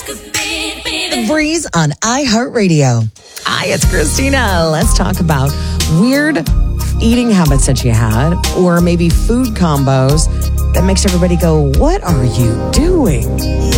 The Breeze on iHeartRadio. Hi, it's Christina. Let's talk about weird eating habits that you had, or maybe food combos that makes everybody go, what are you doing?